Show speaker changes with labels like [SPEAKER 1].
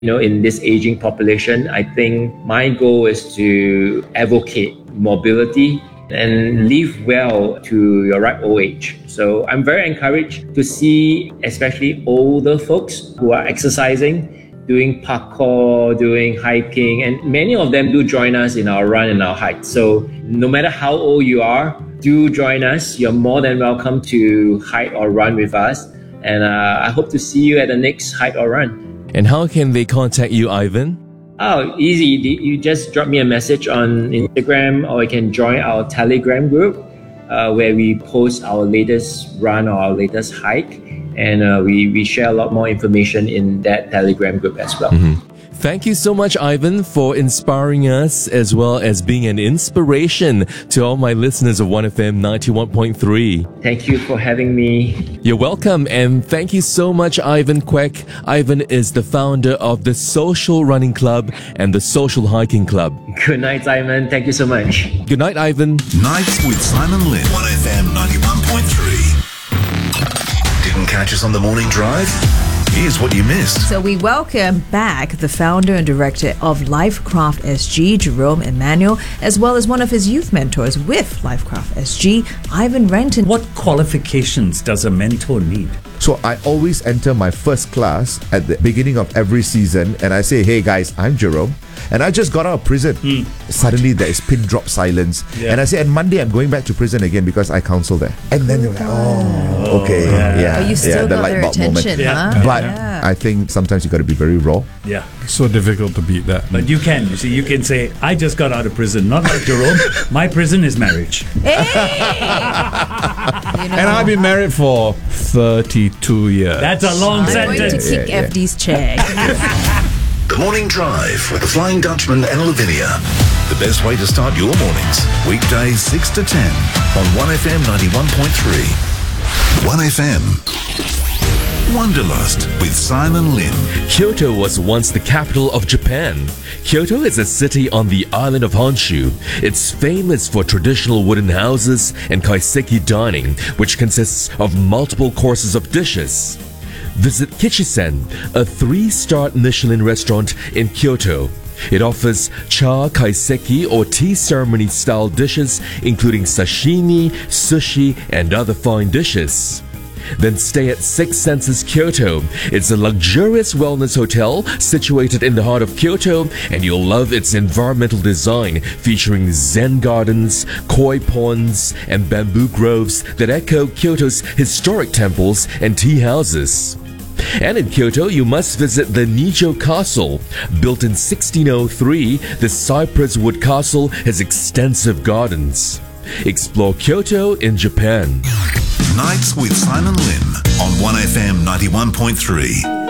[SPEAKER 1] In this aging population, I think my goal is to advocate mobility and live well to your ripe old age. So I'm very encouraged to see especially older folks who are exercising, doing parkour, doing hiking, and many of them do join us in our run and our hike. So no matter how old you are, do join us. You're more than welcome to hike or run with us. And I hope to see you at the next hike or run.
[SPEAKER 2] And how can they contact you, Ivan?
[SPEAKER 1] Oh, easy. You just drop me a message on Instagram, or you can join our Telegram group where we post our latest run or our latest hike. And we share a lot more information in that Telegram group as well.
[SPEAKER 2] Thank you so much, Ivan, for inspiring us as well as being an inspiration to all my listeners of 1FM 91.3.
[SPEAKER 1] Thank you for having me.
[SPEAKER 2] You're welcome, and thank you so much, Ivan Kwek. Ivan is the founder of the Social Running Club and the Social Hiking Club.
[SPEAKER 1] Good night, Simon. Thank you so much.
[SPEAKER 2] Good night, Ivan.
[SPEAKER 3] Nights with Simon Lin. 1FM 91.3. Didn't catch us on the morning drive? Here's what you missed.
[SPEAKER 4] So we welcome back the founder and director of Lifecraft SG, Jerome Emmanuel, as well as one of his youth mentors with Lifecraft SG, Ivan Renton.
[SPEAKER 5] What qualifications does a mentor need?
[SPEAKER 6] So I always enter my first class at the beginning of every season and I say, hey guys, I'm Jerome and I just got out of prison. Suddenly there is pin drop silence. And I say, and Monday I'm going back to prison again because I counsel there. And then they're like, oh, okay.
[SPEAKER 4] Oh, you still got their attention, huh?
[SPEAKER 6] But I think sometimes you got to be very raw.
[SPEAKER 5] Yeah.
[SPEAKER 7] So difficult to beat that.
[SPEAKER 5] But you see, you can say, I just got out of prison. Not like Jerome. My prison is marriage.
[SPEAKER 4] Hey!
[SPEAKER 7] And I've been married for 32 years.
[SPEAKER 5] That's a long
[SPEAKER 4] I'm going
[SPEAKER 5] sentence.
[SPEAKER 4] to kick FD's chair.
[SPEAKER 3] The Morning Drive with the Flying Dutchman and Lavinia. The best way to start your mornings. Weekdays 6 to 10 on 1FM 91.3. 1FM. Wanderlust with Simon Lin.
[SPEAKER 2] Kyoto was once the capital of Japan. Kyoto is a city on the island of Honshu. It's famous for traditional wooden houses and kaiseki dining, which consists of multiple courses of dishes. Visit Kichisen, a 3-star Michelin restaurant in Kyoto. It offers cha kaiseki or tea ceremony style dishes, including sashimi, sushi, and other fine dishes. Then stay at Six Senses Kyoto. It's a luxurious wellness hotel situated in the heart of Kyoto, and you'll love its environmental design featuring zen gardens, koi ponds, and bamboo groves that echo Kyoto's historic temples and tea houses. And in Kyoto, you must visit the Nijo Castle. Built in 1603, the cypress wood castle has extensive gardens. Explore Kyoto in Japan.
[SPEAKER 3] Nights with Simon Lim on 1FM 91.3.